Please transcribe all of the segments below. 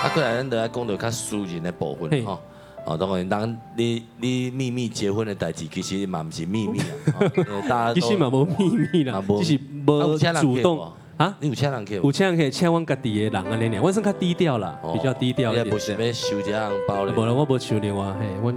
过来咱就来讲到较私人的部分吼。哦，当然，当你秘密结婚的代志，其实嘛不是秘密啊，大家其实嘛无秘密啦，只是无主动。啊， 你有请人去？ 有请人可以请阮家己的人安尼尔，阮算较低调啦，比较低调一点。 不是要收这红包咧？ 无啦，我无收另外，嘿，阮。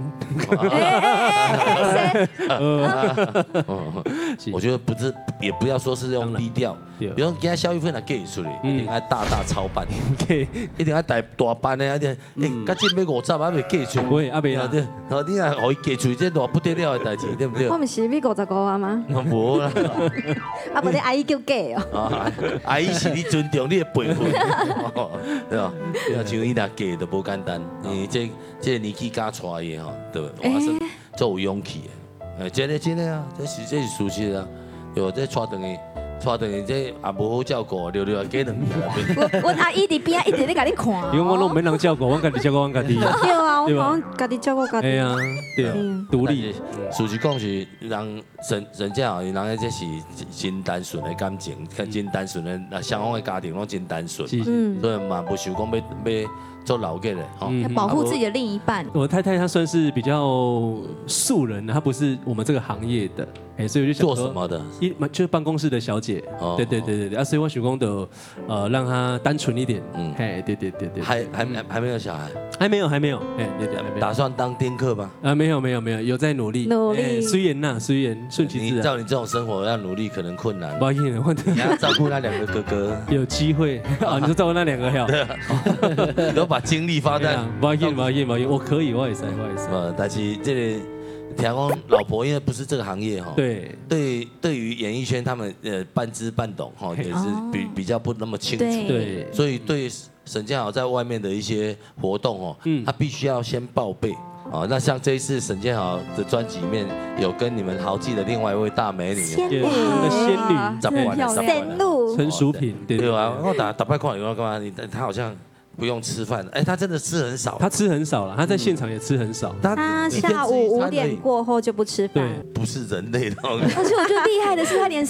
我觉得不是，也不要说是用低调，比如今天消费分来给出来，一定要大操办，一定要大办的，一定，甲这要50还未给出， 喂，阿伯啊， 对，然后你啊可以给出这大不得了的代志，对不对？ 我们是要55万吗？ 无啦， 啊，不，你阿姨叫假哦。 阿姨是你尊重你的辈分，对吧？像伊若嫁都无简单，这个年纪嫁出来的吼，对不？我是足有勇气的，真的啊，这是事实啊，对，这带等于这也无好照顾，溜啊给两个。我阿姨伫边一直在甲你看。 因为我拢没人照顾，我家己照顾我家己。 对啊，我好像家己照顾家己。 哎呀，对啊，独立。 事实讲是人真正哦，人这是真单纯的感情，真单纯的双方的家庭拢真单纯，所以嘛不想讲要做老个的哈。 要保护自己的另一半。 我太太她算是比较素人，她不是我们这个行业的。所以我就做什么的？ 就是办公室的小姐。对啊，所以我想讲的，让她单纯一点。对。 还没有小孩？ 还没有。对， 打算当丁克吗？ 没有，有在努力。虽然顺其自然。 照你这种生活要努力可能困难。 不好意思， 你要照顾那2个哥哥。 有机会啊，你就照顾那2个好。 你都把精力发在。 不好意思，我可以，我也是。 但是这个。听讲老婆因为不是这个行业哈，对于演艺圈他们半知半懂哈，也是比较不那么清楚， 对， 所以对沈建豪在外面的一些活动哦，他必须要先报备啊。那像这一次沈建豪的专辑里面有跟你们豪记的另外一位大美女， 仙女，陈淑萍， 对吧？我打败看有干嘛？他好像。不用吃饭，他真的吃很少。 他吃很少了，他在现场也吃很少。 他下午5点过后就不吃饭。 不是人类的。 而且我觉得厉害的是，他连